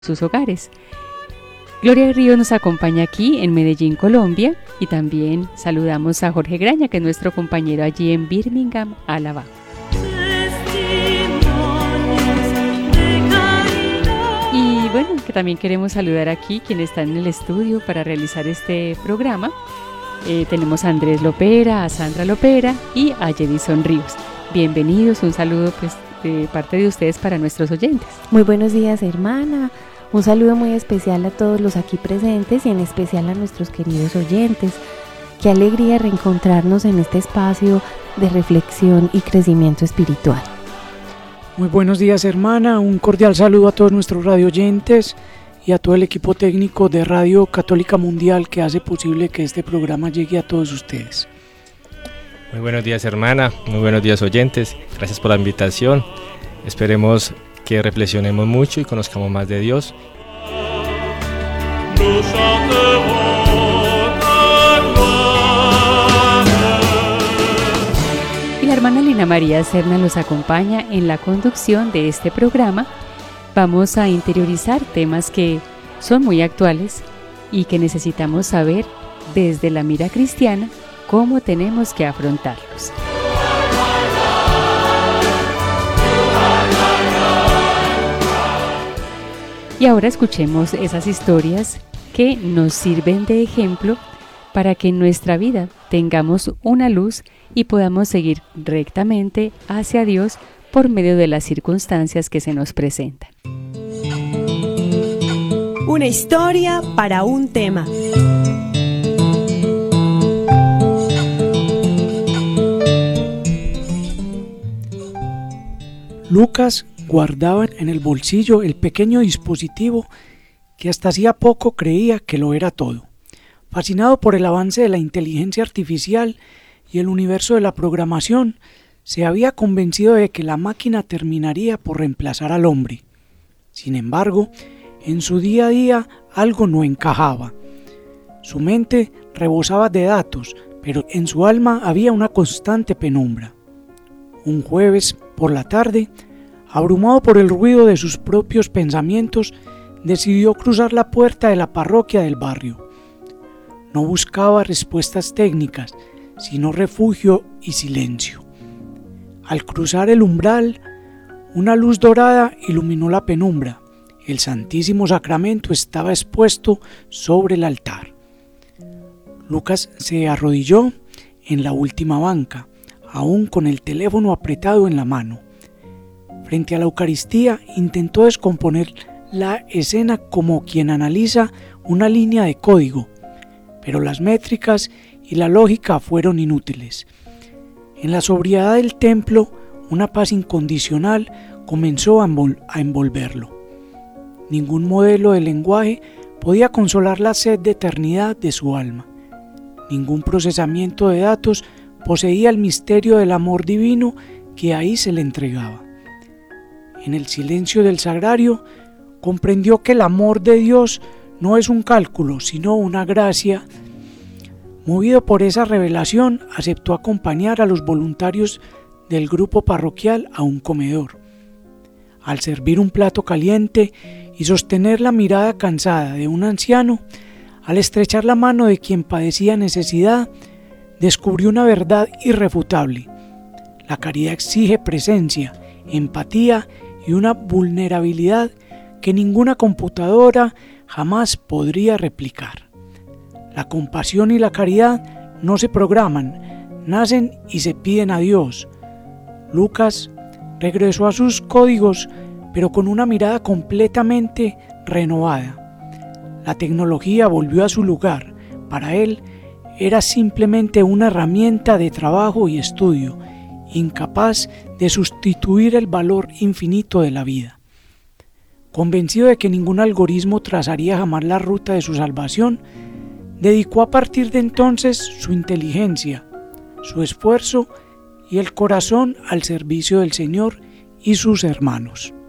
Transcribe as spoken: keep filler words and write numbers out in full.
sus hogares. Gloria Ríos nos acompaña aquí en Medellín, Colombia, y también saludamos a Jorge Graña, que es nuestro compañero allí en Birmingham, Alabama. Y bueno, que también queremos saludar aquí quienes están en el estudio para realizar este programa. Eh, tenemos a Andrés Lopera, a Sandra Lopera y a Jedison Ríos. Bienvenidos, un saludo pues de parte de ustedes para nuestros oyentes. Muy buenos días, hermana. Un saludo muy especial a todos los aquí presentes y en especial a nuestros queridos oyentes. Qué alegría reencontrarnos en este espacio de reflexión y crecimiento espiritual. Muy buenos días, hermana. Un cordial saludo a todos nuestros radio oyentes y a todo el equipo técnico de Radio Católica Mundial que hace posible que este programa llegue a todos ustedes. Muy buenos días, hermana. Muy buenos días, oyentes. Gracias por la invitación. Esperemos que reflexionemos mucho y conozcamos más de Dios. Y la hermana Lina María Serna nos acompaña en la conducción de este programa. Vamos a interiorizar temas que son muy actuales y que necesitamos saber desde la mira cristiana cómo tenemos que afrontarlos. Y ahora escuchemos esas historias que nos sirven de ejemplo para que en nuestra vida tengamos una luz y podamos seguir rectamente hacia Dios por medio de las circunstancias que se nos presentan. Una historia para un tema. Lucas guardaba en el bolsillo el pequeño dispositivo que hasta hacía poco creía que lo era todo. Fascinado por el avance de la inteligencia artificial y el universo de la programación, se había convencido de que la máquina terminaría por reemplazar al hombre. Sin embargo, en su día a día algo no encajaba. Su mente rebosaba de datos, pero en su alma había una constante penumbra. Un jueves por la tarde, abrumado por el ruido de sus propios pensamientos, decidió cruzar la puerta de la parroquia del barrio. No buscaba respuestas técnicas, sino refugio y silencio. Al cruzar el umbral, una luz dorada iluminó la penumbra. El Santísimo Sacramento estaba expuesto sobre el altar. Lucas se arrodilló en la última banca, aún con el teléfono apretado en la mano. Frente a la Eucaristía intentó descomponer la escena como quien analiza una línea de código, pero las métricas y la lógica fueron inútiles. En la sobriedad del templo, una paz incondicional comenzó a, envol- a envolverlo. Ningún modelo de lenguaje podía consolar la sed de eternidad de su alma. Ningún procesamiento de datos poseía el misterio del amor divino que ahí se le entregaba. En el silencio del sagrario, comprendió que el amor de Dios no es un cálculo, sino una gracia. Movido por esa revelación, aceptó acompañar a los voluntarios del grupo parroquial a un comedor. Al servir un plato caliente y sostener la mirada cansada de un anciano, al estrechar la mano de quien padecía necesidad, descubrió una verdad irrefutable. La caridad exige presencia, empatía y una vulnerabilidad que ninguna computadora jamás podría replicar. La compasión y la caridad no se programan, nacen y se piden a Dios. Lucas regresó a sus códigos, pero con una mirada completamente renovada. La tecnología volvió a su lugar. Para él era simplemente una herramienta de trabajo y estudio, incapaz de sustituir el valor infinito de la vida. Convencido de que ningún algoritmo trazaría jamás la ruta de su salvación, dedicó a partir de entonces su inteligencia, su esfuerzo y el corazón al servicio del Señor y sus hermanos.